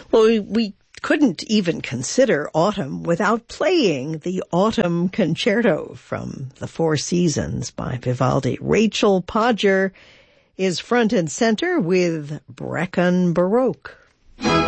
Well, we couldn't even consider autumn without playing the Autumn Concerto from the Four Seasons by Vivaldi. Rachel Podger is front and center with Brecon Baroque.